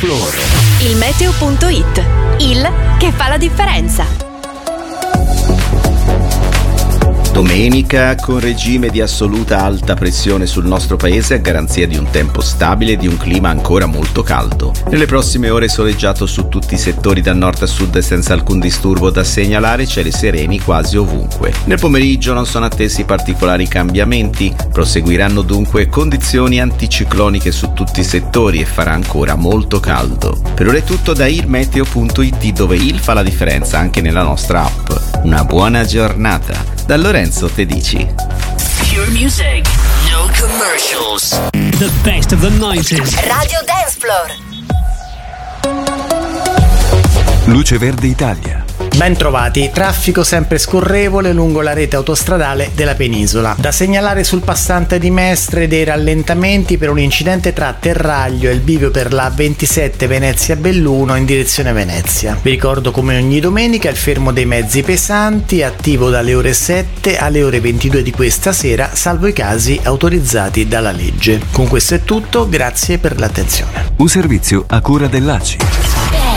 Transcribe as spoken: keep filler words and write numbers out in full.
Floor. Il meteo punto it, il che fa la differenza. Domenica con regime di assoluta alta pressione sul nostro paese a garanzia di un tempo stabile e di un clima ancora molto caldo. Nelle prossime ore soleggiato su tutti i settori da nord a sud senza alcun disturbo da segnalare, cieli sereni quasi ovunque. Nel pomeriggio non sono attesi particolari cambiamenti, proseguiranno dunque condizioni anticicloniche su tutti i settori e farà ancora molto caldo. Per ora è tutto da il meteo punto it, dove il fa la differenza anche nella nostra app. Una buona giornata da Lorenzo Tedici. Pure music, no commercials. The best of the nineties. Radio Dance Floor. Luce Verde Italia. Ben trovati, traffico sempre scorrevole lungo la rete autostradale della penisola. Da segnalare sul passante di Mestre dei rallentamenti per un incidente tra Terraglio e il bivio per la ventisette Venezia-Belluno in direzione Venezia. Vi ricordo, come ogni domenica, il fermo dei mezzi pesanti, attivo dalle ore sette alle ore ventidue di questa sera, salvo i casi autorizzati dalla legge. Con questo è tutto, grazie per l'attenzione. Un servizio a cura dell'A C I.